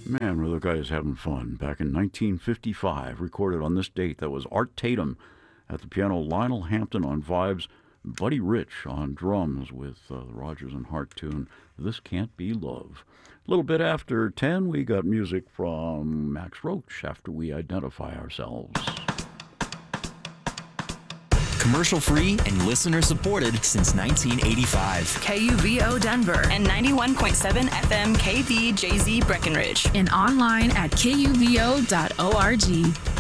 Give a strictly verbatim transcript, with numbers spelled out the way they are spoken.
Man, were the guys having fun. Back in nineteen fifty-five, recorded on this date, that was Art Tatum at the piano, Lionel Hampton on vibes, Buddy Rich on drums with uh, the Rogers and Hart tune, This Can't Be Love. A little bit after ten, we got music from Max Roach after we identify ourselves. Commercial free and listener supported since nineteen eighty-five. K U V O Denver and ninety-one point seven F M K V J Z Breckenridge. and online at K U V O dot org.